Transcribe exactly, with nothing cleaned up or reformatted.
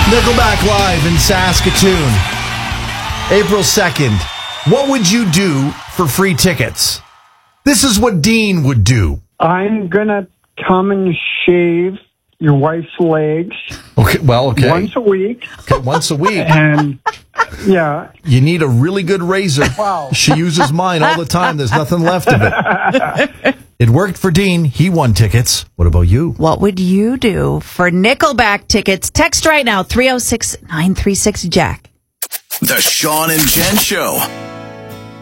Nickelback live in Saskatoon, April second. What would you do for free tickets? This is what Dean would do. I'm going to come and shave your wife's legs. Okay, well, okay. Once a week. Okay, once a week. And, yeah. You need a really good razor. Wow. She uses mine all the time. There's nothing left of it. It worked for Dean. He won tickets. What about you? What would you do for Nickelback tickets? Text right now, three oh six, nine three six, Jack. The Sean and Jen Show.